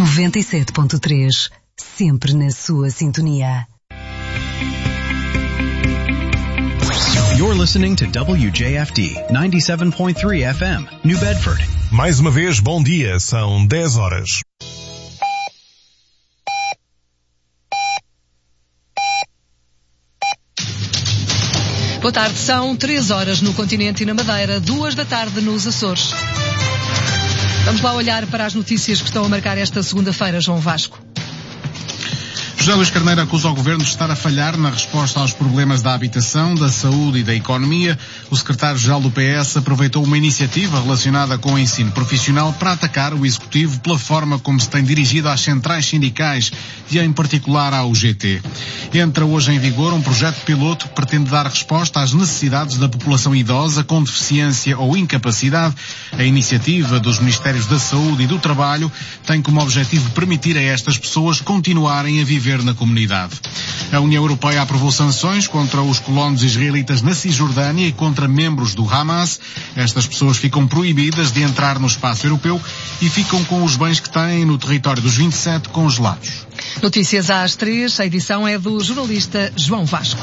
97.3, sempre na sua sintonia. You're listening to WJFD 97.3 FM, New Bedford. Mais uma vez, bom dia, são 10 horas. Boa tarde, são 3 horas no continente e na Madeira, 2 da tarde nos Açores. Vamos lá olhar para as notícias que estão a marcar esta segunda-feira, João Vasco. José Luís Carneiro acusa o Governo de estar a falhar na resposta aos problemas da habitação, da saúde e da economia. O secretário-geral do PS aproveitou uma iniciativa relacionada com o ensino profissional para atacar o Executivo pela forma como se tem dirigido às centrais sindicais e em particular à UGT. Entra hoje em vigor um projeto piloto que pretende dar resposta às necessidades da população idosa com deficiência ou incapacidade. A iniciativa dos Ministérios da Saúde e do Trabalho tem como objetivo permitir a estas pessoas continuarem a viver na comunidade. A União Europeia aprovou sanções contra os colonos israelitas na Cisjordânia e contra membros do Hamas. Estas pessoas ficam proibidas de entrar no espaço europeu e ficam com os bens que têm no território dos 27 congelados. Notícias às 3, a edição é do jornalista João Vasco.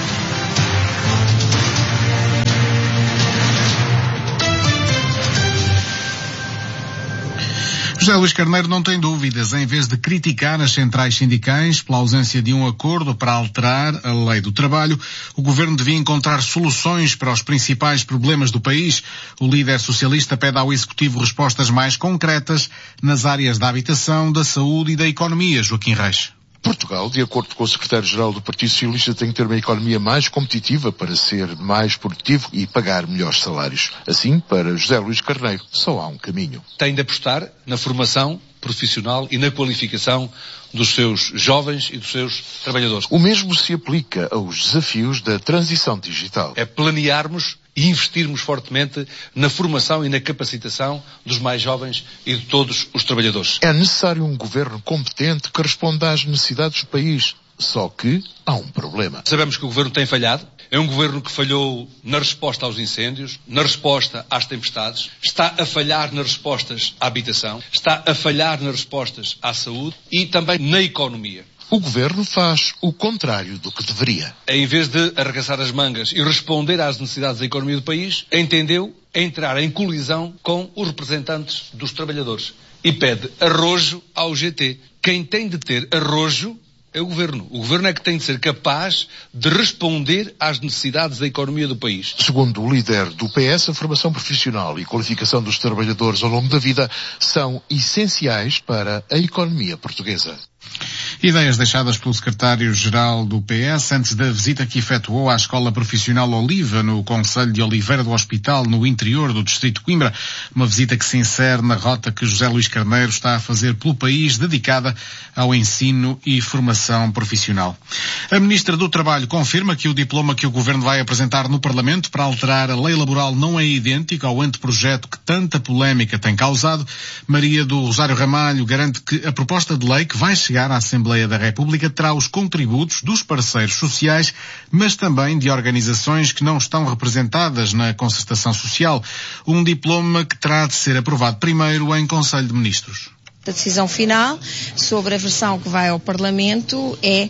José Luís Carneiro não tem dúvidas. Em vez de criticar as centrais sindicais pela ausência de um acordo para alterar a lei do trabalho, o Governo devia encontrar soluções para os principais problemas do país. O líder socialista pede ao Executivo respostas mais concretas nas áreas da habitação, da saúde e da economia. Joaquim Reis. Portugal, de acordo com o secretário-geral do Partido Socialista, tem que ter uma economia mais competitiva para ser mais produtivo e pagar melhores salários. Assim, para José Luís Carneiro, só há um caminho. Tem de apostar na formação profissional e na qualificação dos seus jovens e dos seus trabalhadores. O mesmo se aplica aos desafios da transição digital. É planearmos e investirmos fortemente na formação e na capacitação dos mais jovens e de todos os trabalhadores. É necessário um governo competente que responda às necessidades do país. Só que há um problema. Sabemos que o governo tem falhado. É um governo que falhou na resposta aos incêndios, na resposta às tempestades, está a falhar nas respostas à habitação, está a falhar nas respostas à saúde e também na economia. O governo faz o contrário do que deveria. Em vez de arregaçar as mangas e responder às necessidades da economia do país, entendeu entrar em colisão com os representantes dos trabalhadores e pede arrojo ao UGT. Quem tem de ter arrojo é o Governo. O Governo é que tem de ser capaz de responder às necessidades da economia do país. Segundo o líder do PS, a formação profissional e qualificação dos trabalhadores ao longo da vida são essenciais para a economia portuguesa. Ideias deixadas pelo secretário-geral do PS antes da visita que efetuou à Escola Profissional Oliva, no concelho de Oliveira do Hospital, no interior do distrito de Coimbra. Uma visita que se insere na rota que José Luís Carneiro está a fazer pelo país, dedicada ao ensino e formação profissional. A Ministra do Trabalho confirma que o diploma que o Governo vai apresentar no Parlamento para alterar a lei laboral não é idêntico ao anteprojeto que tanta polémica tem causado. Maria do Rosário Ramalho garante que a proposta de lei que vai chegar à Assembleia da República terá os contributos dos parceiros sociais, mas também de organizações que não estão representadas na concertação social. Um diploma que terá de ser aprovado primeiro em Conselho de Ministros. A decisão final sobre a versão que vai ao Parlamento é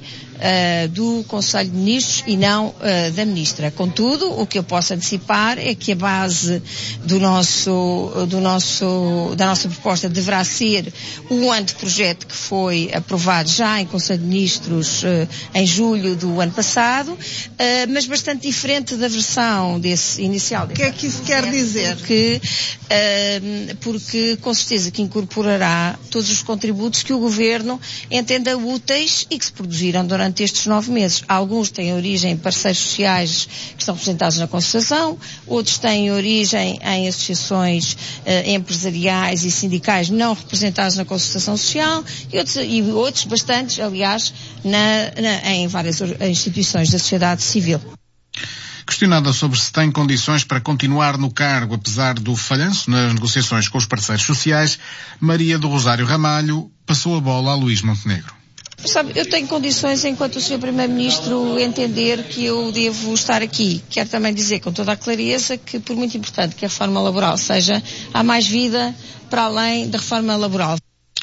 do Conselho de Ministros e não da Ministra. Contudo, o que eu posso antecipar é que a base da nossa proposta deverá ser o anteprojeto que foi aprovado já em Conselho de Ministros em julho do ano passado, mas bastante diferente da versão desse inicial. O que é que isso quer dizer? Porque com certeza que incorporará todos os contributos que o Governo entenda úteis e que se produziram durante estes 9 meses. Alguns têm origem em parceiros sociais que estão representados na concertação, outros têm origem em associações empresariais e sindicais não representados na concertação social e outros bastantes, aliás, em várias instituições da sociedade civil. Questionada sobre se tem condições para continuar no cargo apesar do falhanço nas negociações com os parceiros sociais, Maria do Rosário Ramalho passou a bola a Luís Montenegro. Sabe, eu tenho condições, enquanto o Sr. Primeiro-Ministro entender que eu devo estar aqui. Quero também dizer com toda a clareza que, por muito importante que a reforma laboral seja, há mais vida para além da reforma laboral.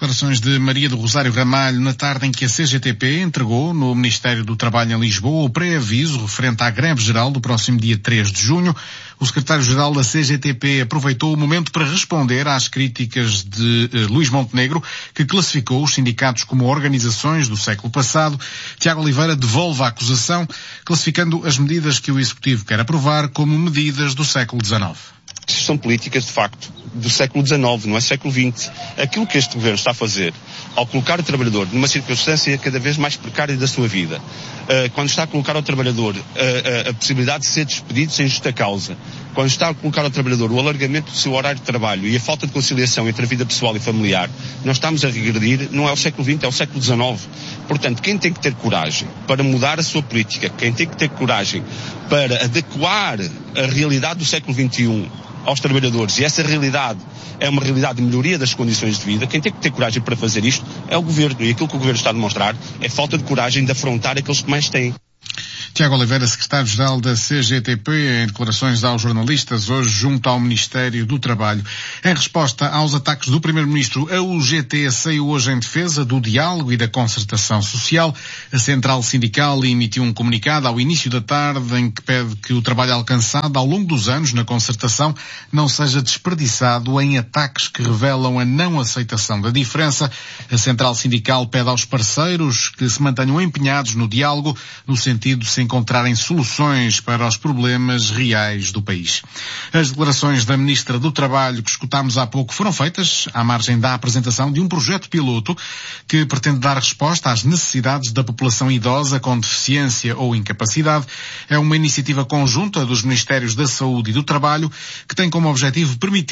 Declarações de Maria do Rosário Ramalho na tarde em que a CGTP entregou no Ministério do Trabalho em Lisboa o pré-aviso referente à greve geral do próximo dia 3 de junho. O secretário-geral da CGTP aproveitou o momento para responder às críticas de Luís Montenegro, que classificou os sindicatos como organizações do século passado. Tiago Oliveira devolve a acusação, classificando as medidas que o Executivo quer aprovar como medidas do século XIX. São políticas, de facto, do século XIX, não é século XX. Aquilo que este governo está a fazer, ao colocar o trabalhador numa circunstância cada vez mais precária da sua vida, quando está a colocar ao trabalhador a possibilidade de ser despedido sem justa causa, quando está a colocar ao trabalhador o alargamento do seu horário de trabalho e a falta de conciliação entre a vida pessoal e familiar, nós estamos a regredir, não é o século XX, é o século XIX. Portanto, quem tem que ter coragem para mudar a sua política, quem tem que ter coragem para adequar a realidade do século XXI aos trabalhadores, e essa realidade é uma realidade de melhoria das condições de vida, quem tem que ter coragem para fazer isto é o Governo, e aquilo que o Governo está a demonstrar é falta de coragem de afrontar aqueles que mais têm. Tiago Oliveira, secretário-geral da CGTP, em declarações aos jornalistas hoje junto ao Ministério do Trabalho. Em resposta aos ataques do Primeiro-Ministro, a UGT saiu hoje em defesa do diálogo e da concertação social. A Central Sindical emitiu um comunicado ao início da tarde em que pede que o trabalho alcançado ao longo dos anos na concertação não seja desperdiçado em ataques que revelam a não aceitação da diferença. A Central Sindical pede aos parceiros que se mantenham empenhados no diálogo, no sentido de se encontrarem soluções para os problemas reais do país. As declarações da Ministra do Trabalho que escutámos há pouco foram feitas à margem da apresentação de um projeto piloto que pretende dar resposta às necessidades da população idosa com deficiência ou incapacidade. É uma iniciativa conjunta dos Ministérios da Saúde e do Trabalho que tem como objetivo permitir